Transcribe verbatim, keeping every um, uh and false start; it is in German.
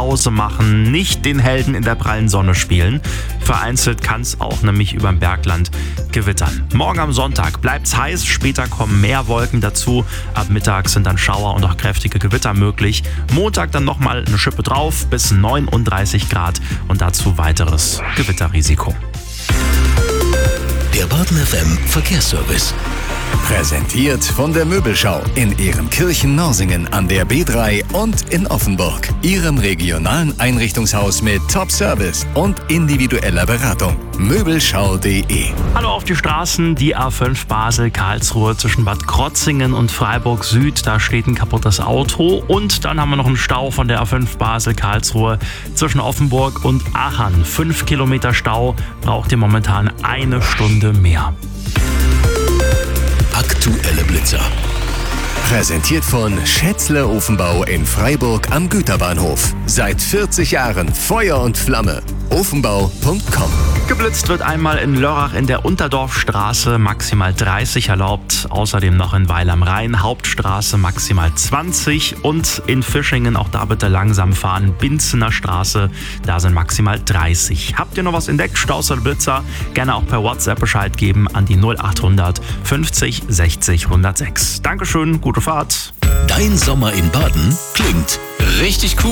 Pause machen, nicht den Helden in der prallen Sonne spielen. Vereinzelt kann es auch nämlich über dem Bergland gewittern. Morgen am Sonntag bleibt's heiß, später kommen mehr Wolken dazu. Ab Mittag sind dann Schauer und auch kräftige Gewitter möglich. Montag dann nochmal eine Schippe drauf bis neununddreißig Grad und dazu weiteres Gewitterrisiko. Der Baden F M Verkehrsservice. Präsentiert von der Möbelschau in Ehrenkirchen-Norsingen an der B drei und in Offenburg. Ihrem regionalen Einrichtungshaus mit Top-Service und individueller Beratung. Möbelschau punkt de. Hallo auf die Straßen, die A fünf Basel-Karlsruhe zwischen Bad Krotzingen und Freiburg Süd. Da steht ein kaputtes Auto und dann haben wir noch einen Stau von der A fünf Basel-Karlsruhe zwischen Offenburg und Aachen. Fünf Kilometer Stau, braucht ihr momentan eine Stunde mehr. Aktuelle Blitzer. Präsentiert von Schätzle Ofenbau in Freiburg am Güterbahnhof. Seit vierzig Jahren Feuer und Flamme. ofenbau punkt com. Geblitzt wird einmal in Lörrach in der Unterdorfstraße, maximal dreißig erlaubt. Außerdem noch in Weil am Rhein, Hauptstraße maximal zwanzig. Und in Fischingen, auch da bitte langsam fahren, Binzener Straße, da sind maximal dreißig. Habt ihr noch was entdeckt, Staus oder Blitzer? Gerne auch per WhatsApp Bescheid geben an die null achthundert fünfzig sechzig hundertsechs. Dankeschön, gute Fahrt. Dein Sommer in Baden klingt richtig cool.